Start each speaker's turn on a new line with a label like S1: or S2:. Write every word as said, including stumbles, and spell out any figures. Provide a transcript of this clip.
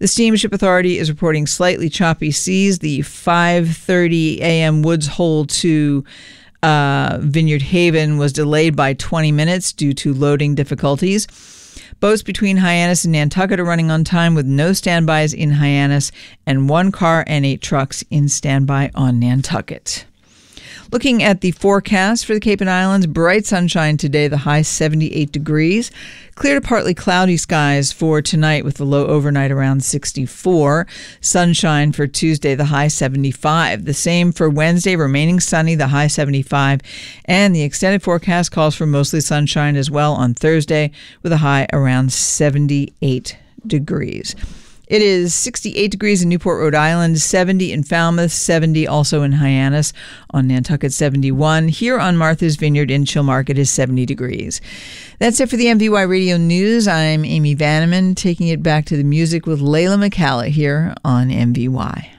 S1: The Steamship Authority is reporting slightly choppy seas. The five thirty a.m. Woods Hole to uh, Vineyard Haven was delayed by twenty minutes due to loading difficulties. Boats between Hyannis and Nantucket are running on time with no standbys in Hyannis and one car and eight trucks in standby on Nantucket. Looking at the forecast for the Cape and Islands, bright sunshine today, the high seventy-eight degrees. Clear to partly cloudy skies for tonight with the low overnight around sixty-four. Sunshine for Tuesday, the high seventy-five. The same for Wednesday, remaining sunny, the high seventy-five. And the extended forecast calls for mostly sunshine as well on Thursday with a high around seventy-eight degrees. It is sixty-eight degrees in Newport, Rhode Island, seventy in Falmouth, seventy also in Hyannis, on Nantucket seventy-one. Here on Martha's Vineyard in Chilmarket is seventy degrees. That's it for the M V Y Radio News. I'm Amy Vanneman, taking it back to the music with Layla McCalla here on M V Y.